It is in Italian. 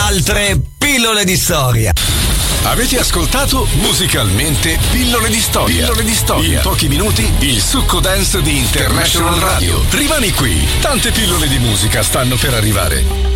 altre pillole di storia. Avete ascoltato Musicalmente Pillole di Storia. Pillole di Storia. In pochi minuti il succo dance di International Radio. Rimani qui, tante pillole di musica stanno per arrivare.